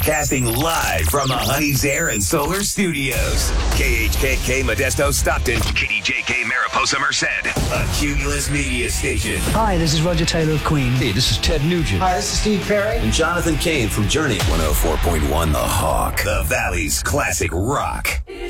Casting live from the Honey's Air and Solar Studios. KHKK Modesto Stockton. KDJK Mariposa Merced. A Cumulus Media Station. Hi, this is Roger Taylor of Queen. Hey, this is Ted Nugent. Hi, this is Steve Perry. And Jonathan Cain from Journey. 104.1 The Hawk. The Valley's classic rock.